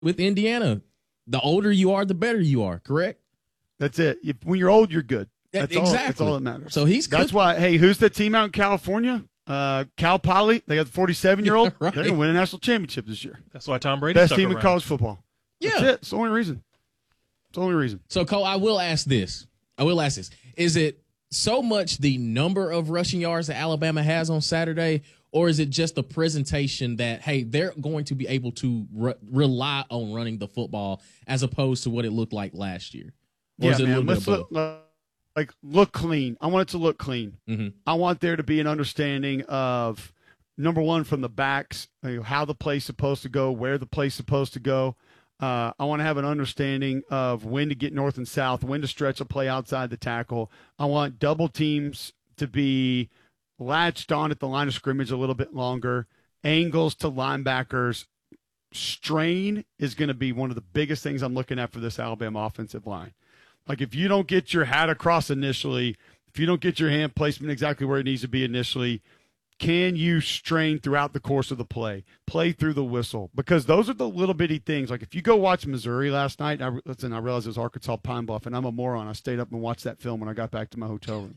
with Indiana. The older you are, the better you are, correct? That's it. When you're old, you're good. That's exactly. That's all that matters. So that's why, hey, who's the team out in California? Cal Poly. They got the 47-year-old. Right. They're going to win a national championship this year. That's why Tom Brady best team in college football. Yeah. That's it. It's the only reason. It's the only reason. So, Cole, I will ask this. Is it so much the number of rushing yards that Alabama has on Saturday, or is it just the presentation that, hey, they're going to be able to rely on running the football as opposed to what it looked like last year? Or is it man. Let's look clean. I want it to look clean. Mm-hmm. I want there to be an understanding of, number one, from the backs, how the play's supposed to go, where the play's supposed to go. I want to have an understanding of when to get north and south, when to stretch a play outside the tackle. I want double teams to be latched on at the line of scrimmage a little bit longer, angles to linebackers. Strain is going to be one of the biggest things I'm looking at for this Alabama offensive line. Like, if you don't get your hat across initially, if you don't get your hand placement exactly where it needs to be initially, can you strain throughout the course of the play through the whistle? Because those are the little bitty things. Like, if you go watch Missouri last night, I realized it was Arkansas Pine Bluff, and I'm a moron. I stayed up and watched that film when I got back to my hotel room.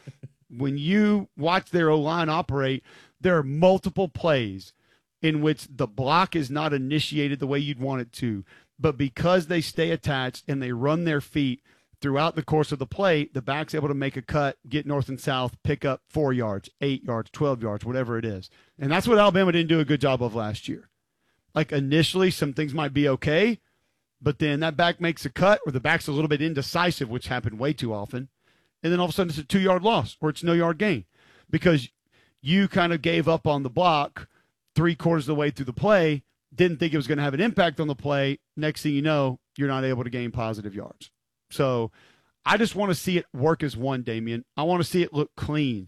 When you watch their O-line operate, there are multiple plays in which the block is not initiated the way you'd want it to. But because they stay attached and they run their feet throughout the course of the play, the back's able to make a cut, get north and south, pick up 4 yards, 8 yards, 12 yards, whatever it is. And that's what Alabama didn't do a good job of last year. Like, initially, some things might be okay, but then that back makes a cut, or the back's a little bit indecisive, which happened way too often. And then all of a sudden it's a 2-yard loss, or it's no yard gain, because you kind of gave up on the block 3/4 of the way through the play, didn't think it was going to have an impact on the play. Next thing you know, you're not able to gain positive yards. So I just want to see it work as one, Damian. I want to see it look clean.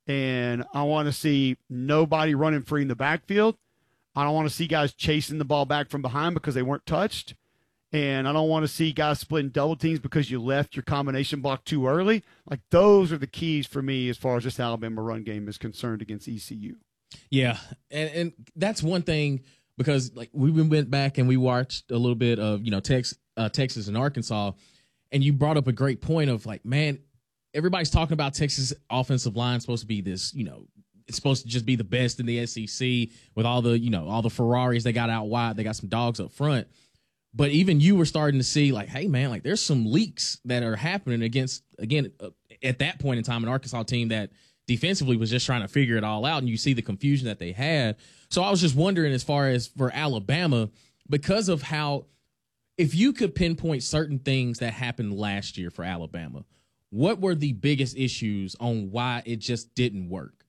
And I want to see nobody running free in the backfield. I don't want to see guys chasing the ball back from behind because they weren't touched. And I don't want to see guys splitting double teams because you left your combination block too early. Like, those are the keys for me as far as this Alabama run game is concerned against ECU. Yeah, and that's one thing, because like we went back and we watched a little bit of, Texas and Arkansas, and you brought up a great point of, like, man, everybody's talking about Texas offensive line supposed to be this, it's supposed to just be the best in the SEC with all the Ferraris they got out wide, they got some dogs up front. But even you were starting to see, like, hey, man, like, there's some leaks that are happening against, again, at that point in time, an Arkansas team that defensively was just trying to figure it all out, and you see the confusion that they had. So I was just wondering, as far as for Alabama, because of how, if you could pinpoint certain things that happened last year for Alabama, what were the biggest issues on why it just didn't work?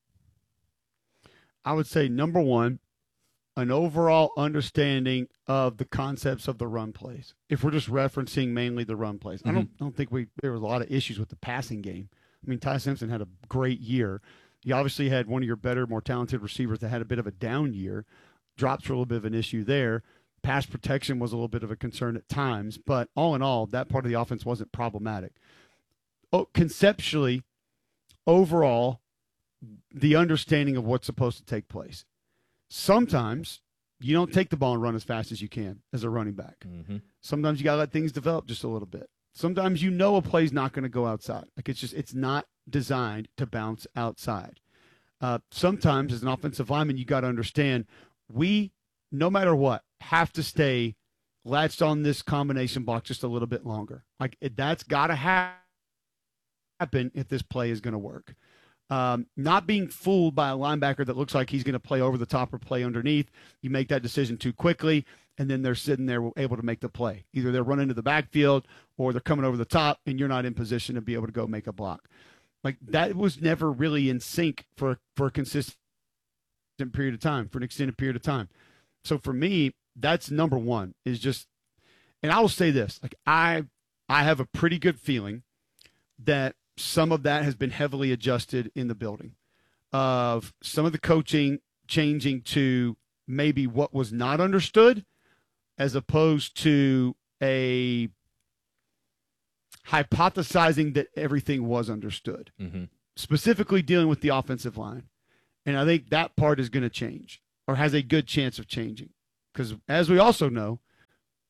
I would say, number one, an overall understanding of the concepts of the run plays. If we're just referencing mainly the run plays, I don't think there was a lot of issues with the passing game. I mean, Ty Simpson had a great year. You obviously had one of your better, more talented receivers that had a bit of a down year. Drops were a little bit of an issue there. Pass protection was a little bit of a concern at times. But all in all, that part of the offense wasn't problematic. Conceptually, overall, the understanding of what's supposed to take place. Sometimes you don't take the ball and run as fast as you can as a running back. Mm-hmm. Sometimes you got to let things develop just a little bit. Sometimes a play's not going to go outside. Like, it's not designed to bounce outside. Sometimes as an offensive lineman, you got to understand no matter what, have to stay latched on this combination block just a little bit longer. Like, that's got to happen if this play is going to work. Not being fooled by a linebacker that looks like he's going to play over the top or play underneath. You make that decision too quickly, and then they're sitting there able to make the play. Either they're running to the backfield or they're coming over the top, and you're not in position to be able to go make a block. Like, that was never really in sync for a consistent period of time, for an extended period of time. So for me, that's number one, is just, and I will say this, like, I have a pretty good feeling that some of that has been heavily adjusted in the building, of some of the coaching changing to maybe what was not understood as opposed to a hypothesizing that everything was understood, specifically dealing with the offensive line. And I think that part is going to change, or has a good chance of changing, because as we also know,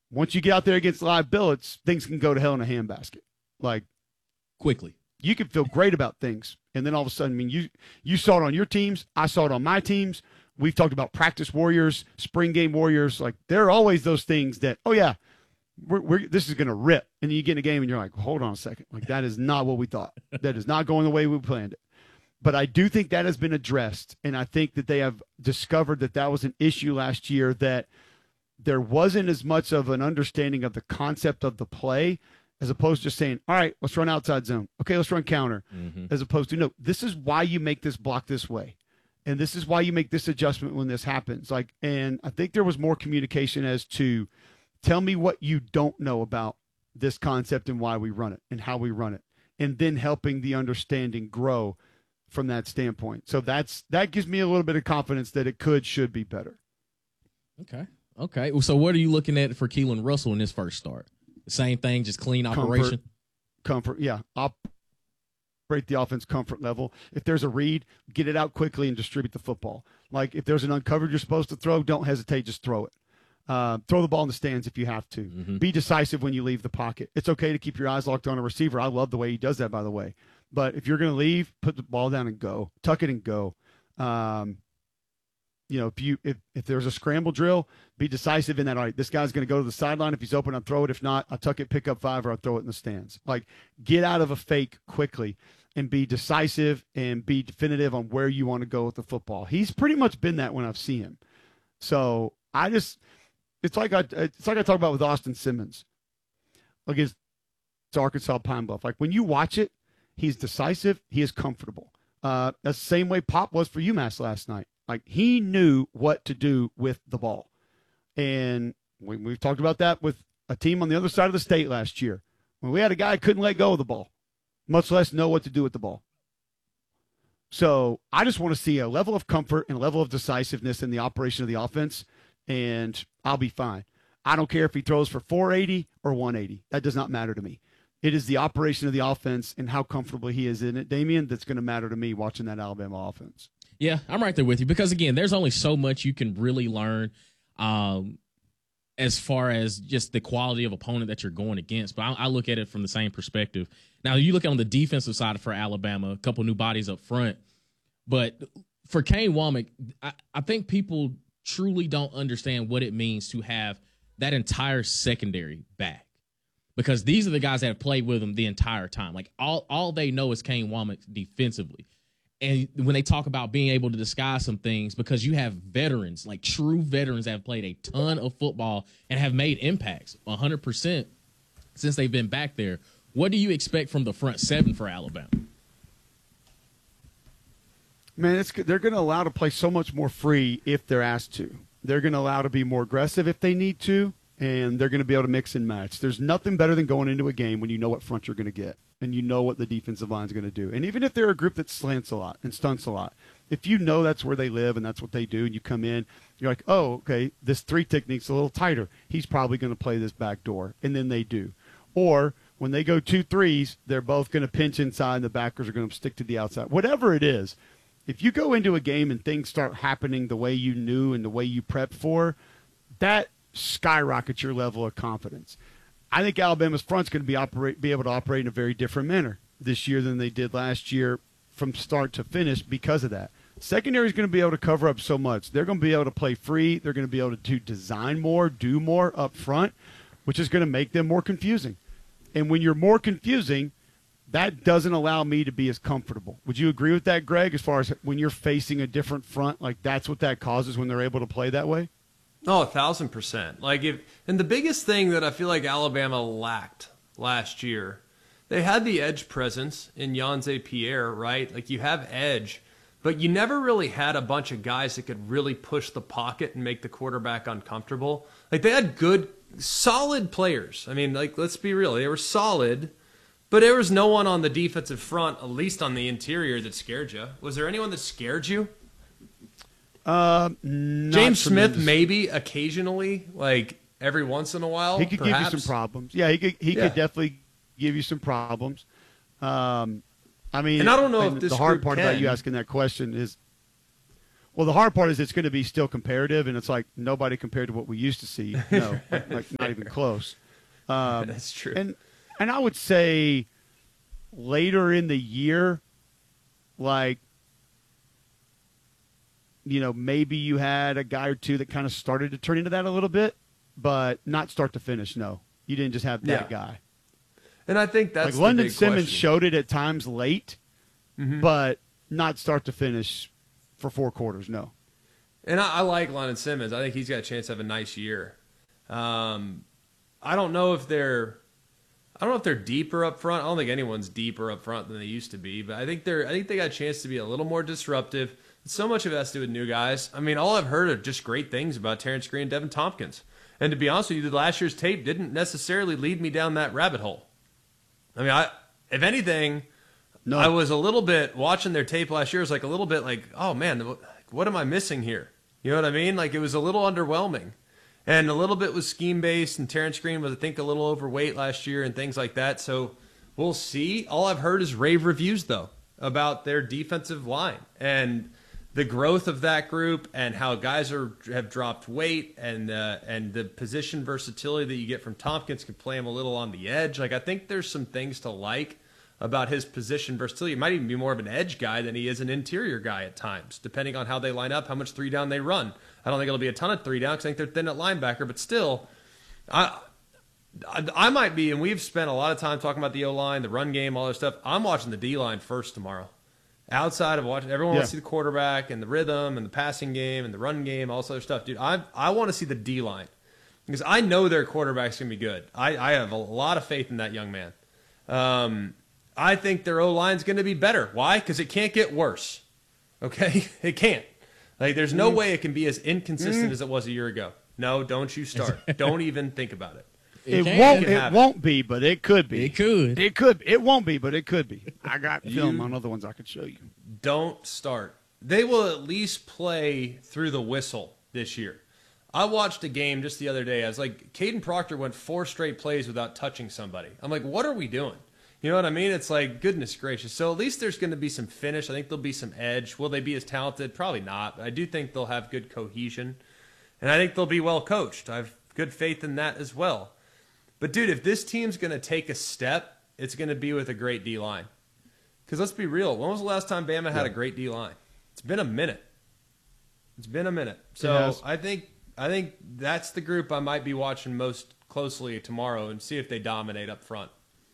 once you get out there against live billets, things can go to hell in a handbasket. Like, quickly. You can feel great about things, and then all of a sudden, I mean, you saw it on your teams. I saw it on my teams. We've talked about practice warriors, spring game warriors. Like, there are always those things that, oh, yeah, this is going to rip. And then you get in a game, and you're like, hold on a second. Like, that is not what we thought. That is not going the way we planned it. But I do think that has been addressed, and I think that they have discovered that that was an issue last year, that there wasn't as much of an understanding of the concept of the play as opposed to just saying, all right, let's run outside zone. Okay, let's run counter. As opposed to, no, this is why you make this block this way. And this is why you make this adjustment when this happens. Like, and I think there was more communication as to tell me what you don't know about this concept and why we run it and how we run it. And then helping the understanding grow from that standpoint. So that gives me a little bit of confidence that it should be better. Okay. So what are you looking at for Keelan Russell in his first start? The same thing, just clean operation? Comfort, yeah. Operate the offense comfort level. If there's a read, get it out quickly and distribute the football. Like, if there's an uncovered you're supposed to throw, don't hesitate, just throw it. Throw the ball in the stands if you have to. Be decisive when you leave the pocket. It's okay to keep your eyes locked on a receiver. I love the way he does that, by the way. But if you're going to leave, put the ball down and go. Tuck it and go. If there's a scramble drill, be decisive in that. All right, this guy's going to go to the sideline. If he's open, I'll throw it. If not, I'll tuck it, pick up 5, or I'll throw it in the stands. Like, get out of a fake quickly and be decisive and be definitive on where you want to go with the football. He's pretty much been that when I've seen him. So it's like I talk about with Austin Simmons against Arkansas Pine Bluff. Like, when you watch it, he's decisive. He is comfortable. That's the same way Pop was for UMass last night. Like, he knew what to do with the ball. And we've talked about that with a team on the other side of the state last year, when we had a guy who couldn't let go of the ball, much less know what to do with the ball. So I just want to see a level of comfort and a level of decisiveness in the operation of the offense, and I'll be fine. I don't care if he throws for 480 or 180. That does not matter to me. It is the operation of the offense and how comfortable he is in it, Damian, that's going to matter to me watching that Alabama offense. Yeah, I'm right there with you, because, again, there's only so much you can really learn as far as just the quality of opponent that you're going against. But I look at it from the same perspective. Now, you look on the defensive side for Alabama, a couple new bodies up front. But for Kane Womack, I think people truly don't understand what it means to have that entire secondary back, because these are the guys that have played with him the entire time. Like, all they know is Kane Womack defensively. And when they talk about being able to disguise some things, because you have veterans, like true veterans that have played a ton of football and have made impacts 100% since they've been back there. What do you expect from the front seven for Alabama? Man, they're going to allow to play so much more free if they're asked to. They're going to allow to be more aggressive if they need to, and they're going to be able to mix and match. There's nothing better than going into a game when you know what front you're going to get and you know what the defensive line is going to do. And even if they're a group that slants a lot and stunts a lot, if you know that's where they live and that's what they do, and you come in, you're like, oh, okay, this 3 technique's a little tighter. He's probably going to play this back door, and then they do. Or when they go 2-3s, they're both going to pinch inside, and the backers are going to stick to the outside. Whatever it is, if you go into a game and things start happening the way you knew and the way you prepped for, that skyrockets your level of confidence. I think Alabama's front's going to be able to operate in a very different manner this year than they did last year from start to finish because of that. Secondary is going to be able to cover up so much. They're going to be able to play free. They're going to be able to design more, do more up front, which is going to make them more confusing. And when you're more confusing, that doesn't allow me to be as comfortable. Would you agree with that, Greg, as far as when you're facing a different front, like that's what that causes when they're able to play that way? Oh, 1,000%. And the biggest thing that I feel like Alabama lacked last year, they had the edge presence in Yonze Pierre, right? Like, you have edge, but you never really had a bunch of guys that could really push the pocket and make the quarterback uncomfortable. Like, they had good, solid players. I mean, like, let's be real. They were solid, but there was no one on the defensive front, at least on the interior, that scared you. Was there anyone that scared you? James Smith, maybe occasionally, like every once in a while. He could give you some problems. Yeah, he could definitely give you some problems. I mean, and I don't know if this the hard group part can. about you asking that question is, Well, the hard part is it's going to be still comparative, and it's like nobody compared to what we used to see. No, like not even close. That's true. And I would say later in the year, like, you know, maybe you had a guy or two that kind of started to turn into that a little bit, but not start to finish. No, you didn't just have that guy. And I think that's like the London big Simmons question. showed it at times late, but not start to finish for 4 quarters. No. And I like London Simmons. I think he's got a chance to have a nice year. I don't know if they're deeper up front. I don't think anyone's deeper up front than they used to be, but I think they got a chance to be a little more disruptive. So much of it has to do with new guys. I mean, all I've heard are just great things about Terrence Green and Devin Tompkins. And to be honest with you, last year's tape didn't necessarily lead me down that rabbit hole. I mean, if anything, No. I was a little bit watching their tape last year. It was like a little bit like, oh man, what am I missing here? You know what I mean? Like it was a little underwhelming, and a little bit was scheme based. And Terrence Green was, I think, a little overweight last year and things like that. So we'll see. All I've heard is rave reviews though about their defensive line and the growth of that group and how guys have dropped weight and the position versatility that you get from Tompkins can play him a little on the edge. Like I think there's some things to like about his position versatility. He might even be more of an edge guy than he is an interior guy at times, depending on how they line up, how much 3-down they run. I don't think it'll be a ton of 3-down because I think they're thin at linebacker, but still, I might be, and we've spent a lot of time talking about the O-line, the run game, all this stuff. I'm watching the D-line first tomorrow. Outside of watching, everyone wants to see the quarterback and the rhythm and the passing game and the run game, all this other stuff. Dude, I want to see the D-line because I know their quarterback's going to be good. I have a lot of faith in that young man. I think their O-line's going to be better. Why? Because it can't get worse. Okay? It can't. Like, there's no way it can be as inconsistent as it was a year ago. No, don't you start. Don't even think about it. It won't be, but it could be. It could. It could. It won't be, but it could be. I got film on other ones I could show you. Don't start. They will at least play through the whistle this year. I watched a game just the other day. I was like, Caden Proctor went 4 straight plays without touching somebody. I'm like, what are we doing? You know what I mean? It's like, goodness gracious. So at least there's going to be some finish. I think there'll be some edge. Will they be as talented? Probably not. But I do think they'll have good cohesion. And I think they'll be well coached. I have good faith in that as well. But, dude, if this team's going to take a step, it's going to be with a great D-line. Because let's be real. When was the last time Bama had a great D-line? It's been a minute. So I think that's the group I might be watching most closely tomorrow and see if they dominate up front.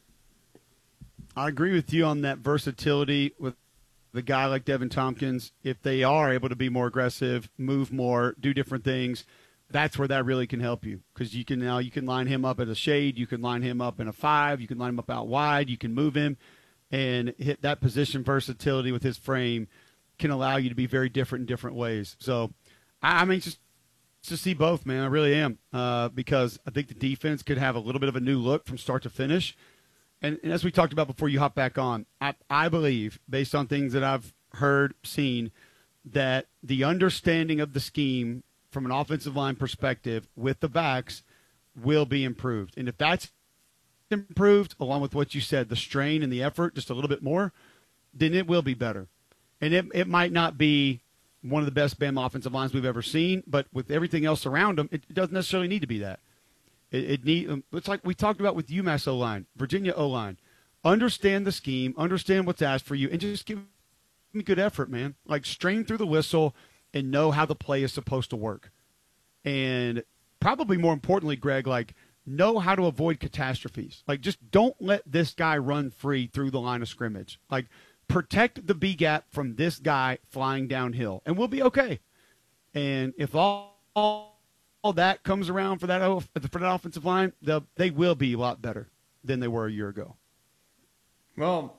I agree with you on that versatility with the guy like Devin Tompkins. If they are able to be more aggressive, move more, do different things, that's where that really can help you because you can line him up as a shade, you can line him up in a 5, you can line him up out wide, you can move him and hit that position versatility with his frame can allow you to be very different in different ways. So I'm anxious to see both, man. I really am because I think the defense could have a little bit of a new look from start to finish. And as we talked about before you hop back on, I believe, based on things that I've heard, seen, that the understanding of the scheme from an offensive line perspective with the backs will be improved. And if that's improved, along with what you said, the strain and the effort just a little bit more, then it will be better. And it might not be one of the best Bama offensive lines we've ever seen, but with everything else around them, it doesn't necessarily need to be that. It's like we talked about with UMass O-line, Virginia O-line. Understand the scheme, understand what's asked for you, and just give me good effort, man. Like strain through the whistle and know how the play is supposed to work. And probably more importantly, Greg, like know how to avoid catastrophes. Like just don't let this guy run free through the line of scrimmage. Like protect the B gap from this guy flying downhill, and we'll be okay. And if all that comes around for that offensive line, they will be a lot better than they were a year ago. Well,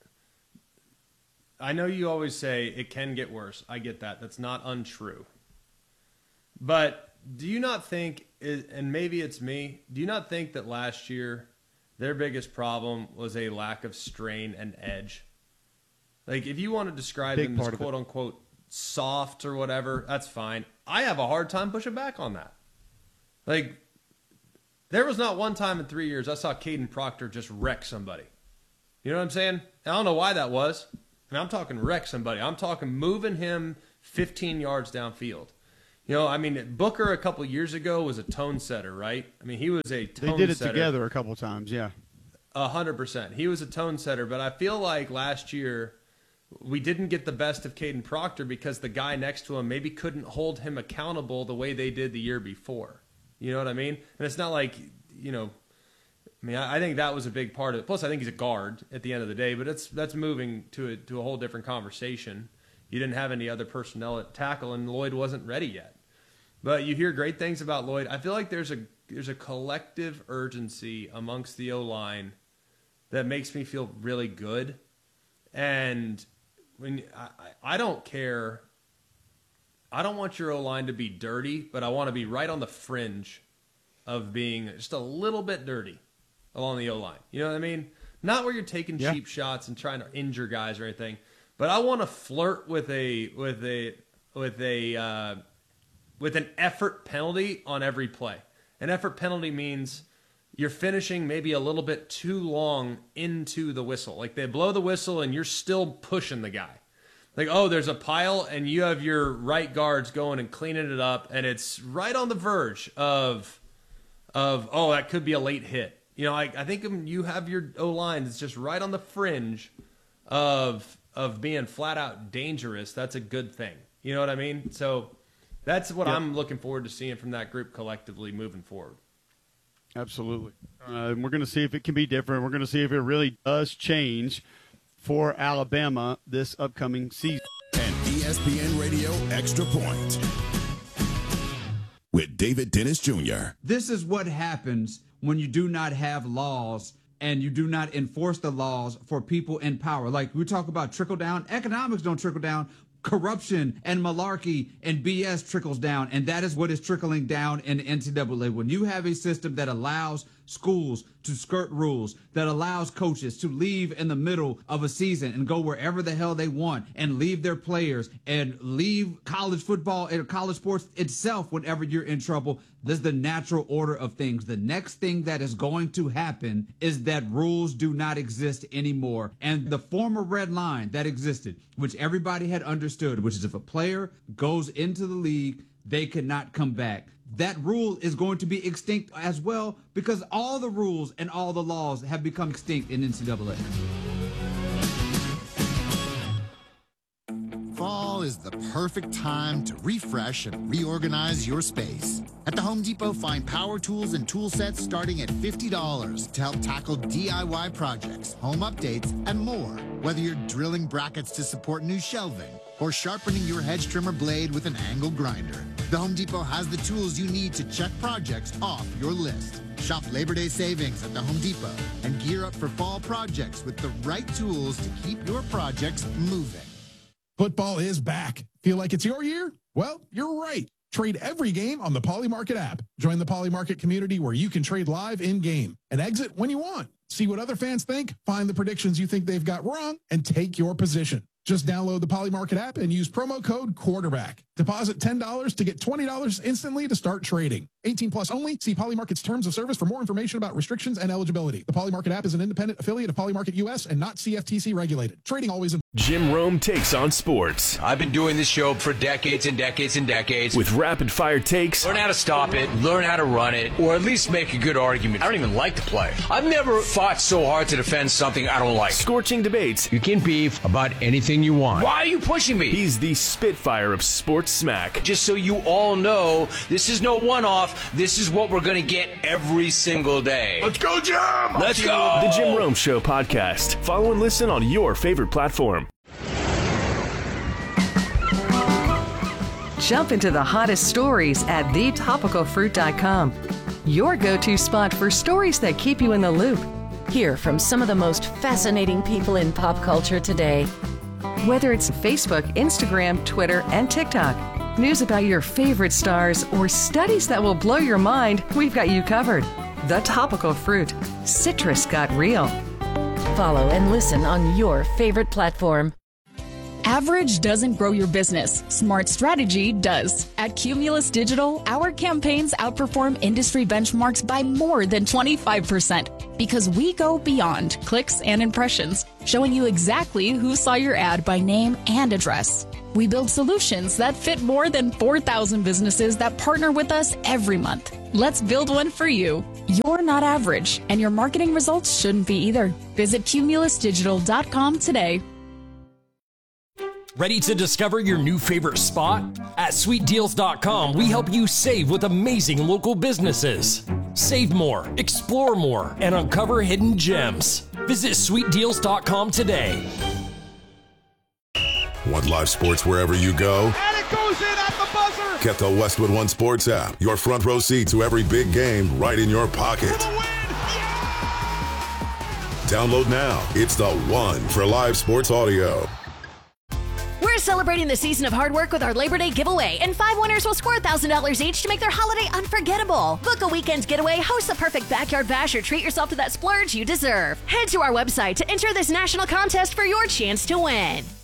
I know you always say it can get worse. I get that. That's not untrue. But do you not think, and maybe it's me, do you not think that last year their biggest problem was a lack of strain and edge? Like, if you want to describe them as quote-unquote soft or whatever, that's fine. I have a hard time pushing back on that. Like, there was not one time in 3 years I saw Caden Proctor just wreck somebody. You know what I'm saying? I don't know why that was. I mean, I'm talking wreck somebody. I'm talking moving him 15 yards downfield. You know, I mean, Booker a couple years ago was a tone setter, right? I mean, he was a tone setter. They did it together a couple times, yeah. 100%. He was a tone setter, but I feel like last year we didn't get the best of Caden Proctor because the guy next to him maybe couldn't hold him accountable the way they did the year before. You know what I mean? And it's not like, you know, I mean, I think that was a big part of it. Plus, I think he's a guard at the end of the day, but that's moving to a whole different conversation. You didn't have any other personnel at tackle, and Lloyd wasn't ready yet. But you hear great things about Lloyd. I feel like there's a collective urgency amongst the O-line that makes me feel really good. And when I don't care, I don't want your O-line to be dirty, but I want to be right on the fringe of being just a little bit dirty along the O-line. You know what I mean? Not where you're taking cheap shots and trying to injure guys or anything, but I want to flirt with an effort penalty on every play. An effort penalty means you're finishing maybe a little bit too long into the whistle. Like they blow the whistle and you're still pushing the guy. Like, oh, there's a pile and you have your right guards going and cleaning it up and it's right on the verge of oh, that could be a late hit. You know, I think you have your O-line that's just right on the fringe of being flat out dangerous. That's a good thing. You know what I mean? So that's what I'm looking forward to seeing from that group collectively moving forward. Absolutely. And we're going to see if it can be different. We're going to see if it really does change for Alabama this upcoming season. And ESPN Radio Extra Point with David Dennis Jr. This is what happens when you do not have laws and you do not enforce the laws for people in power. Like we talk about trickle down. Economics don't trickle down. Corruption and malarkey and BS trickles down, and that is what is trickling down in the NCAA. When you have a system that allows schools to skirt rules, that allows coaches to leave in the middle of a season and go wherever the hell they want and leave their players and leave college football and college sports itself whenever you're in trouble, this is the natural order of things. The next thing that is going to happen is that rules do not exist anymore. And the former red line that existed, which everybody had understood, which is if a player goes into the league, they cannot come back. That rule is going to be extinct as well because all the rules and all the laws have become extinct in NCAA. Fall is the perfect time to refresh and reorganize your space. At the Home Depot, find power tools and tool sets starting at $50 to help tackle DIY projects, home updates, and more. Whether you're drilling brackets to support new shelving or sharpening your hedge trimmer blade with an angle grinder, the Home Depot has the tools you need to check projects off your list. Shop Labor Day savings at the Home Depot and gear up for fall projects with the right tools to keep your projects moving. Football is back. Feel like it's your year? Well, you're right. Trade every game on the Poly Market app. Join the Poly Market community where you can trade live in-game and exit when you want. See what other fans think, find the predictions you think they've got wrong, and take your position. Just download the Poly Market app and use promo code quarterback. Deposit $10 to get $20 instantly to start trading. 18 plus only. See Poly Market's terms of service for more information about restrictions and eligibility. The Poly Market app is an independent affiliate of Poly Market US and not CFTC regulated. Trading always. Jim Rome takes on sports. I've been doing this show for decades and decades and decades. With rapid fire takes. Learn how to stop it, learn how to run it, or at least make a good argument. I don't even like the play. I've never fought so hard to defend something I don't like. Scorching debates. You can beef about anything you want. Why are you pushing me? He's the Spitfire of sports smack. Just so you all know, this is no one-off. This is what we're going to get every single day. Let's go, Jim! Let's go! The Jim Rome Show podcast. Follow and listen on your favorite platform. Jump into the hottest stories at thetopicalfruit.com. Your go-to spot for stories that keep you in the loop. Hear from some of the most fascinating people in pop culture today. Whether it's Facebook, Instagram, Twitter, and TikTok, news about your favorite stars, or studies that will blow your mind, we've got you covered. The Topical Fruit. Citrus got real. Follow and listen on your favorite platform. Average doesn't grow your business. Smart strategy does. At Cumulus Digital, our campaigns outperform industry benchmarks by more than 25% because we go beyond clicks and impressions, showing you exactly who saw your ad by name and address. We build solutions that fit more than 4,000 businesses that partner with us every month. Let's build one for you. You're not average, and your marketing results shouldn't be either. Visit cumulusdigital.com today. Ready to discover your new favorite spot? At sweetdeals.com, we help you save with amazing local businesses. Save more, explore more, and uncover hidden gems. Visit sweetdeals.com today. Want live sports wherever you go? And it goes in at the buzzer! Get the Westwood One Sports app. Your front row seat to every big game right in your pocket. Download now. It's the one for live sports audio. We're celebrating the season of hard work with our Labor Day giveaway, and 5 winners will score $1,000 each to make their holiday unforgettable. Book a weekend getaway, host the perfect backyard bash, or treat yourself to that splurge you deserve. Head to our website to enter this national contest for your chance to win.